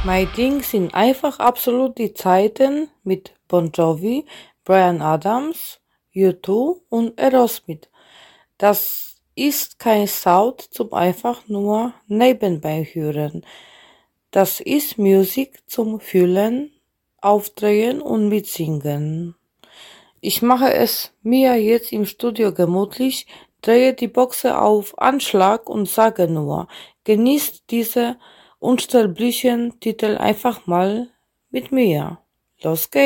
Mein Ding sind einfach absolut die Zeiten mit Bon Jovi, Bryan Adams, U2 und Aerosmith. Das ist kein Sound zum einfach nur nebenbei hören. Das ist Musik zum Fühlen, Aufdrehen und Mitsingen. Ich mache es mir jetzt im Studio gemütlich, drehe die Boxen auf Anschlag und sage nur, genießt diese unsterblichen Titel einfach mal mit mir. Los geht's!